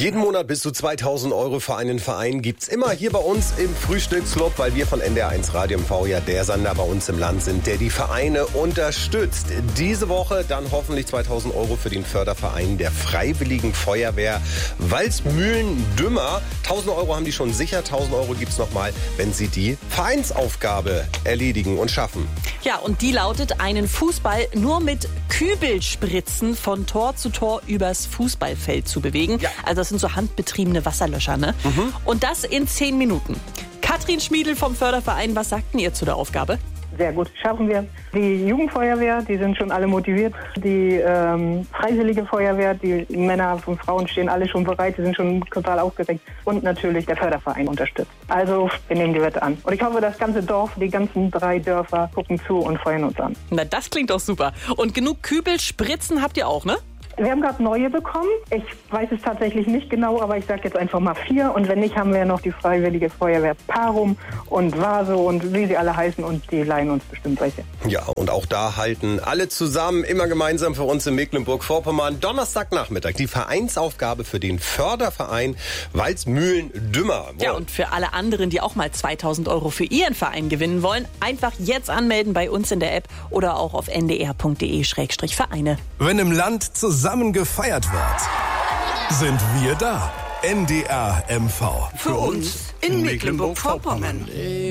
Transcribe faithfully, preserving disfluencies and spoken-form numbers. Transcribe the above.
Jeden Monat bis zu zweitausend Euro für einen Verein gibt's immer hier bei uns im Frühstücksclub, weil wir von N D R eins Radio M V ja der Sender bei uns im Land sind, der die Vereine unterstützt. Diese Woche dann hoffentlich zweitausend Euro für den Förderverein der Freiwilligen Feuerwehr Walsmühlen-Dümmer. tausend Euro haben die schon sicher, tausend Euro gibt's nochmal, wenn sie die Vereinsaufgabe erledigen und schaffen. Ja, und die lautet, einen Fußball nur mit Kübelspritzen von Tor zu Tor übers Fußballfeld zu bewegen. Ja. Also das sind so handbetriebene Wasserlöscher, ne? Mhm. Und das in zehn Minuten. Katrin Schmiedl vom Förderverein, was sagt denn ihr zu der Aufgabe? Sehr gut, schaffen wir. Die Jugendfeuerwehr, die sind schon alle motiviert. Die ähm, Freiwillige Feuerwehr, die Männer und Frauen stehen alle schon bereit, die sind schon total aufgeregt. Und natürlich der Förderverein unterstützt. Also wir nehmen die Wette an. Und ich hoffe, das ganze Dorf, die ganzen drei Dörfer gucken zu und feuern uns an. Na, das klingt doch super. Und genug Kübelspritzen habt ihr auch, ne? Wir haben gerade neue bekommen. Ich weiß es tatsächlich nicht genau, aber ich sage jetzt einfach mal vier. Und wenn nicht, haben wir ja noch die Freiwillige Feuerwehr Parum und Vaso und wie sie alle heißen. Und die leihen uns bestimmt welche. Ja, und auch da halten alle zusammen, immer gemeinsam für uns in Mecklenburg-Vorpommern. Donnerstagnachmittag die Vereinsaufgabe für den Förderverein Walsmühlen-Dümmer. Ja, und für alle anderen, die auch mal zweitausend Euro für ihren Verein gewinnen wollen, einfach jetzt anmelden bei uns in der App oder auch auf n d r punkt d e slash vereine. Wenn im Land zusammen gefeiert wird, sind wir da. N D R M V. Für uns in Mecklenburg-Vorpommern.